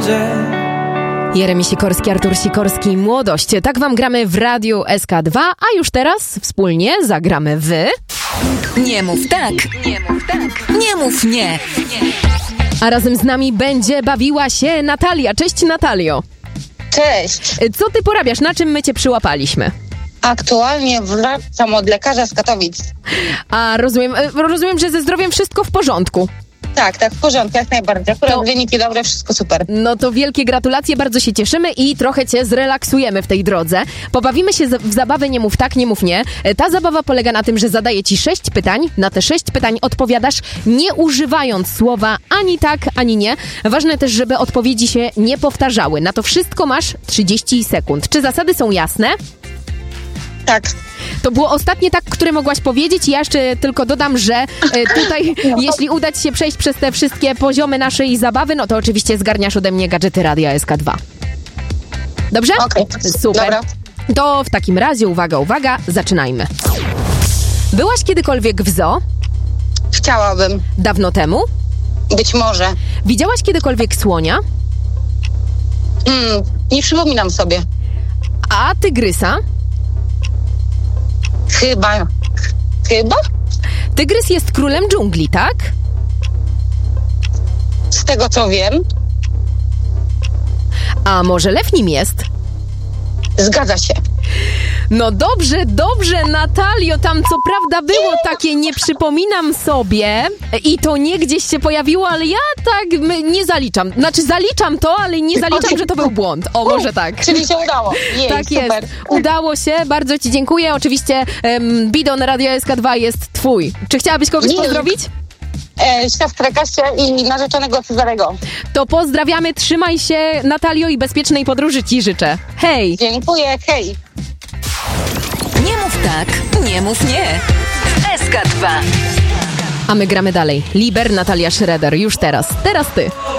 Jeremi Sikorski, Artur Sikorski, Młodość. Tak wam gramy w Radiu SK2, a już teraz wspólnie zagramy w... Nie mów tak, nie mów tak, nie mów nie. A razem z nami będzie bawiła się Natalia. Cześć, Natalio. Cześć. Co ty porabiasz? Na czym my cię przyłapaliśmy? Aktualnie wracam od lekarza z Katowic. A rozumiem, że ze zdrowiem wszystko w porządku. Tak, w porządku, jak najbardziej. Akurat wyniki dobre, wszystko super. No to wielkie gratulacje, bardzo się cieszymy i trochę cię zrelaksujemy w tej drodze. Pobawimy się w zabawę Nie mów tak, nie mów nie. Ta zabawa polega na tym, że zadaję ci 6 pytań. Na te 6 pytań odpowiadasz, nie używając słowa ani tak, ani nie. Ważne też, żeby odpowiedzi się nie powtarzały. Na to wszystko masz 30 sekund. Czy zasady są jasne? Tak. To było ostatnie tak, które mogłaś powiedzieć i ja jeszcze tylko dodam, że tutaj jeśli uda ci się przejść przez te wszystkie poziomy naszej zabawy, no to oczywiście zgarniasz ode mnie gadżety Radia SK2. Dobrze? Okej. Super. Dobra. To w takim razie, uwaga, zaczynajmy. Byłaś kiedykolwiek w zoo? Chciałabym. Dawno temu? Być może. Widziałaś kiedykolwiek słonia? Nie przypominam sobie. A tygrysa? Chyba? Tygrys jest królem dżungli, tak? Z tego co wiem. A może lew nim jest? Zgadza się. No dobrze, Natalio, tam co prawda było takie nie przypominam sobie i to nie gdzieś się pojawiło, ale ja tak nie zaliczam. Znaczy zaliczam to, ale nie zaliczam, że to był błąd. O, może tak. Czyli się udało. Jej, Tak super. jest. Udało się, bardzo ci dziękuję. Oczywiście bidon Radio SK2 jest twój. Czy chciałabyś kogoś pozdrowić? Siostrę Kasię i narzeczonego Cezarego. To pozdrawiamy, trzymaj się, Natalio, i bezpiecznej podróży ci życzę. Hej! Dziękuję, hej. Nie mów tak, nie mów nie. SK2. A my gramy dalej. Liber, Natalia Schroeder, już teraz. Teraz ty.